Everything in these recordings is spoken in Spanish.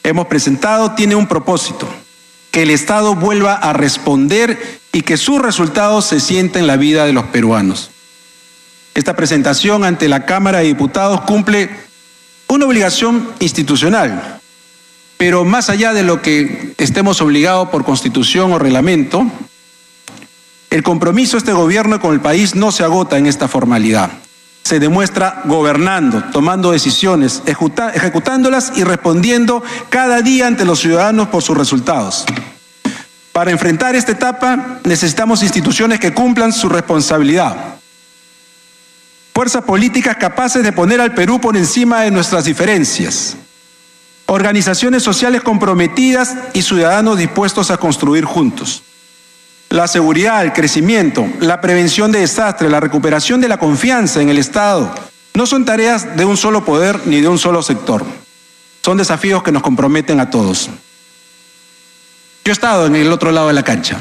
hemos presentado tiene un propósito: que el Estado vuelva a responder y que sus resultados se sienten en la vida de los peruanos. Esta presentación ante la Cámara de Diputados cumple una obligación institucional, pero más allá de lo que estemos obligados por Constitución o reglamento, el compromiso de este gobierno con el país no se agota en esta formalidad. Se demuestra gobernando, tomando decisiones, ejecutándolas y respondiendo cada día ante los ciudadanos por sus resultados. Para enfrentar esta etapa necesitamos instituciones que cumplan su responsabilidad. Fuerzas políticas capaces de poner al Perú por encima de nuestras diferencias. Organizaciones sociales comprometidas y ciudadanos dispuestos a construir juntos. La seguridad, el crecimiento, la prevención de desastres, la recuperación de la confianza en el Estado no son tareas de un solo poder ni de un solo sector. Son desafíos que nos comprometen a todos. Yo he estado en el otro lado de la cancha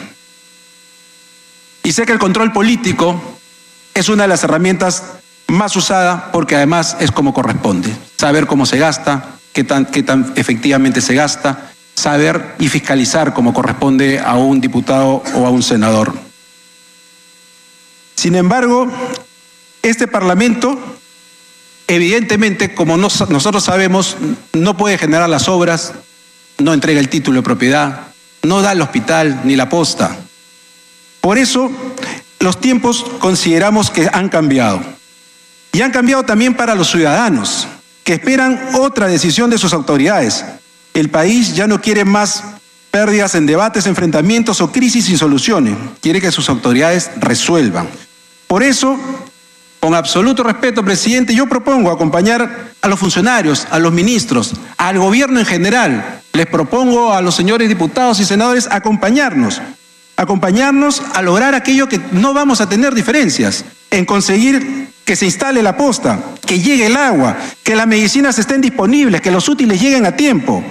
y sé que el control político es una de las herramientas más usadas porque además es como corresponde. Saber cómo se gasta, qué tan efectivamente se gasta, saber y fiscalizar como corresponde a un diputado o a un senador. Sin embargo, este Parlamento, evidentemente, como nosotros sabemos, no puede generar las obras, no entrega el título de propiedad, no da el hospital ni la posta. Por eso, los tiempos consideramos que han cambiado. Y han cambiado también para los ciudadanos, que esperan otra decisión de sus autoridades. El país ya no quiere más pérdidas en debates, enfrentamientos o crisis sin soluciones. Quiere que sus autoridades resuelvan. Por eso, con absoluto respeto, presidente, yo propongo acompañar a los funcionarios, a los ministros, al gobierno en general. Les propongo a los señores diputados y senadores acompañarnos a lograr aquello que no vamos a tener diferencias, en conseguir que se instale la posta, que llegue el agua, que las medicinas estén disponibles, que los útiles lleguen a tiempo.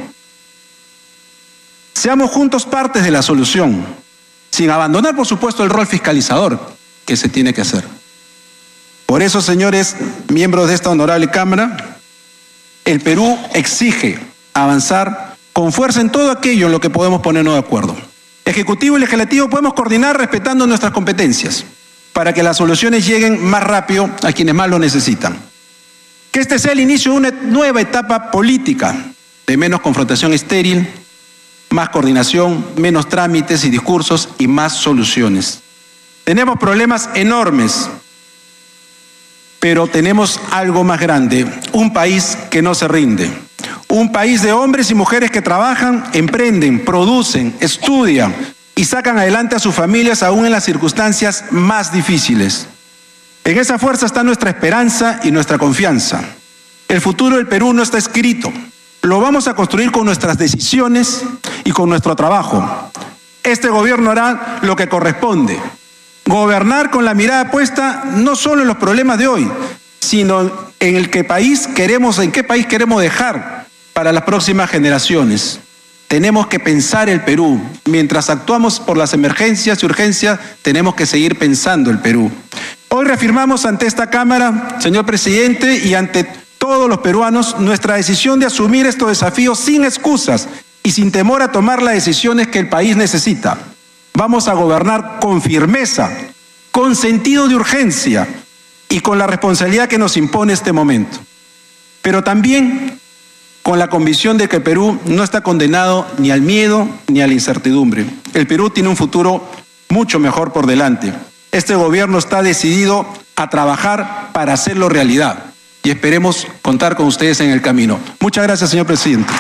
Seamos juntos partes de la solución, sin abandonar, por supuesto, el rol fiscalizador que se tiene que hacer. Por eso, señores miembros de esta honorable Cámara, el Perú exige avanzar con fuerza en todo aquello en lo que podemos ponernos de acuerdo. Ejecutivo y legislativo podemos coordinar respetando nuestras competencias para que las soluciones lleguen más rápido a quienes más lo necesitan. Que este sea el inicio de una nueva etapa política, de menos confrontación estéril, más coordinación, menos trámites y discursos y más soluciones. Tenemos problemas enormes, pero tenemos algo más grande, un país que no se rinde. Un país de hombres y mujeres que trabajan, emprenden, producen, estudian y sacan adelante a sus familias aún en las circunstancias más difíciles. En esa fuerza está nuestra esperanza y nuestra confianza. El futuro del Perú no está escrito. Lo vamos a construir con nuestras decisiones y con nuestro trabajo. Este gobierno hará lo que corresponde. Gobernar con la mirada puesta no solo en los problemas de hoy, sino en qué país queremos dejar para las próximas generaciones. Tenemos que pensar el Perú. Mientras actuamos por las emergencias y urgencias, tenemos que seguir pensando el Perú. Hoy reafirmamos ante esta Cámara, señor presidente, y ante todos los peruanos, nuestra decisión de asumir estos desafíos sin excusas y sin temor a tomar las decisiones que el país necesita. Vamos a gobernar con firmeza, con sentido de urgencia y con la responsabilidad que nos impone este momento. Pero también con la convicción de que el Perú no está condenado ni al miedo ni a la incertidumbre. El Perú tiene un futuro mucho mejor por delante. Este gobierno está decidido a trabajar para hacerlo realidad y esperemos contar con ustedes en el camino. Muchas gracias, señor presidente.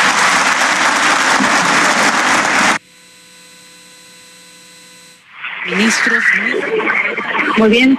Ministros. Muy bien.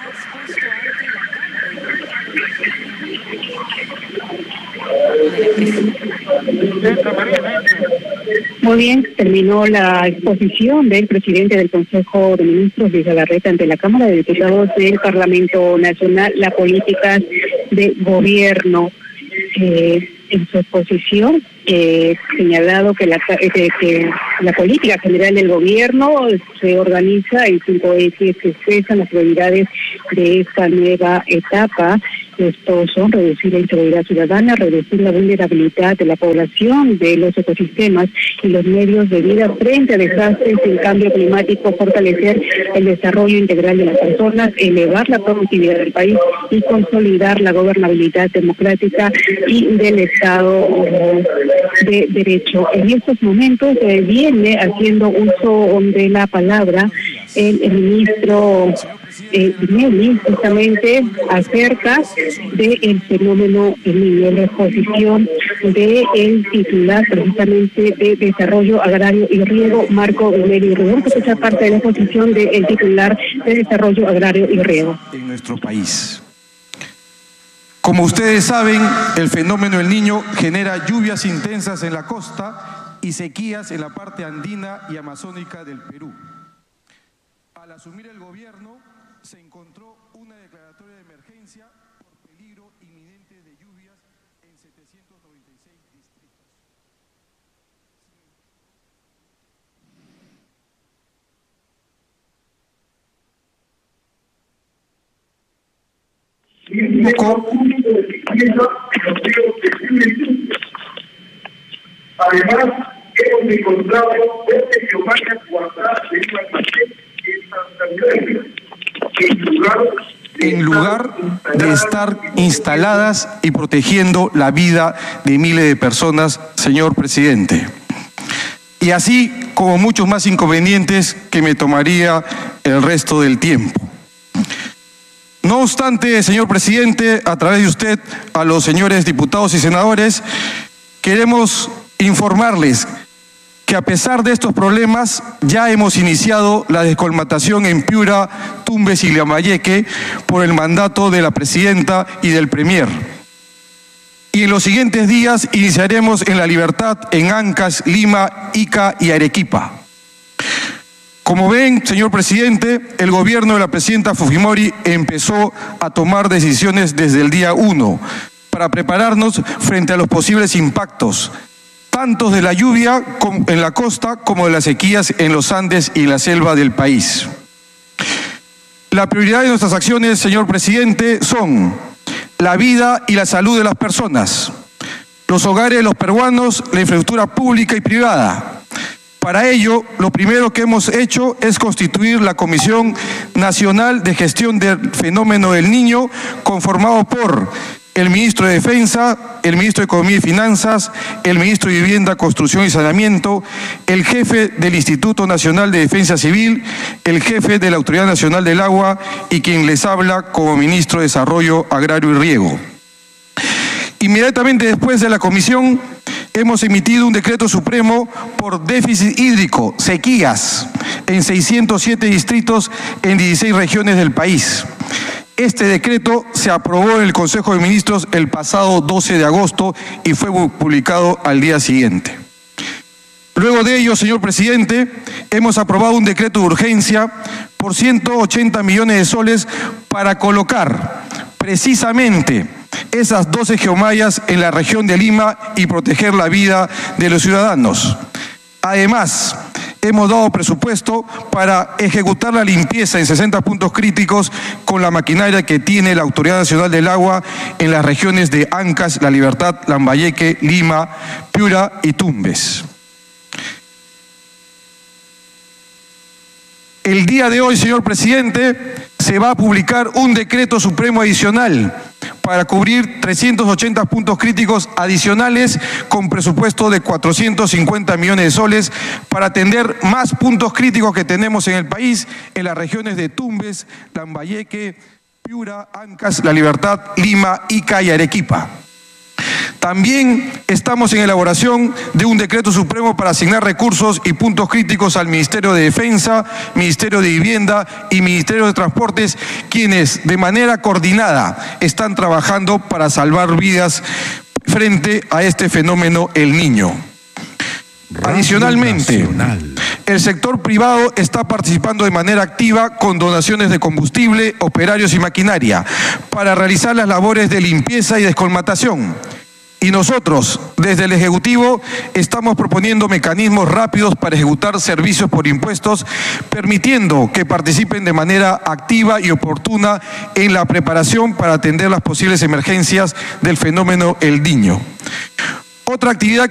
Muy bien, terminó la exposición del presidente del Consejo de Ministros, Luis Galarreta, ante la Cámara de Diputados del Parlamento Nacional, las políticas de gobierno. En su exposición, señalado que la política general del gobierno se organiza en 5 ejes que expresan las prioridades de esta nueva etapa Estos son reducir la inseguridad ciudadana, reducir la vulnerabilidad de la población, de los ecosistemas y los medios de vida frente a desastres y el cambio climático, fortalecer el desarrollo integral de las personas, elevar la productividad del país y consolidar la gobernabilidad democrática y del Estado de Derecho. En estos momentos viene haciendo uso de la palabra el ministro Nelly, justamente acerca del fenómeno El Niño, la exposición del titular precisamente de Desarrollo Agrario y Riego, Marco Nelly. Vamos a escuchar parte de la exposición del titular de Desarrollo Agrario y Riego. En nuestro país. Como ustedes saben, el fenómeno El Niño genera lluvias intensas en la costa y sequías en la parte andina y amazónica del Perú. Al asumir el gobierno, se encontró una declaratoria de emergencia por peligro inminente de lluvias en 796 distritos. Además, hemos encontrado 12 geomáticas guardadas en un almacén en lugar de estar instaladas y protegiendo la vida de miles de personas, señor presidente. Y así como muchos más inconvenientes que me tomaría el resto del tiempo. No obstante, señor presidente, a través de usted, a los señores diputados y senadores, queremos informarles que a pesar de estos problemas ya hemos iniciado la descolmatación en Piura, Tumbes y Lambayeque por el mandato de la presidenta y del premier. Y en los siguientes días iniciaremos en La Libertad, en Ancash, Lima, Ica y Arequipa. Como ven, señor presidente, el gobierno de la presidenta Fujimori empezó a tomar decisiones desde el día 1 para prepararnos frente a los posibles impactos, tanto de la lluvia en la costa como de las sequías en los Andes y en la selva del país. La prioridad de nuestras acciones, señor presidente, son la vida y la salud de las personas, los hogares de los peruanos, la infraestructura pública y privada. Para ello, lo primero que hemos hecho es constituir la Comisión Nacional de Gestión del Fenómeno del Niño, conformado por el ministro de Defensa, el ministro de Economía y Finanzas, el ministro de Vivienda, Construcción y Saneamiento, el jefe del Instituto Nacional de Defensa Civil, el jefe de la Autoridad Nacional del Agua y quien les habla como ministro de Desarrollo Agrario y Riego. Inmediatamente después de la comisión, hemos emitido un decreto supremo por déficit hídrico, sequías, en 607 distritos en 16 regiones del país. Este decreto se aprobó en el Consejo de Ministros el pasado 12 de agosto y fue publicado al día siguiente. Luego de ello, señor presidente, hemos aprobado un decreto de urgencia por 180 millones de soles para colocar precisamente esas 12 geomallas en la región de Lima y proteger la vida de los ciudadanos. Además, hemos dado presupuesto para ejecutar la limpieza en 60 puntos críticos con la maquinaria que tiene la Autoridad Nacional del Agua en las regiones de Ancash, La Libertad, Lambayeque, Lima, Piura y Tumbes. El día de hoy, señor presidente, se va a publicar un decreto supremo adicional para cubrir 380 puntos críticos adicionales con presupuesto de 450 millones de soles para atender más puntos críticos que tenemos en el país, en las regiones de Tumbes, Lambayeque, Piura, Ancash, La Libertad, Lima, Ica y Arequipa. También estamos en elaboración de un decreto supremo para asignar recursos y puntos críticos al Ministerio de Defensa, Ministerio de Vivienda y Ministerio de Transportes, quienes de manera coordinada están trabajando para salvar vidas frente a este fenómeno El Niño. Adicionalmente, el sector privado está participando de manera activa con donaciones de combustible, operarios y maquinaria para realizar las labores de limpieza y descolmatación. Y nosotros, desde el Ejecutivo, estamos proponiendo mecanismos rápidos para ejecutar servicios por impuestos, permitiendo que participen de manera activa y oportuna en la preparación para atender las posibles emergencias del fenómeno El Niño. Otra actividad que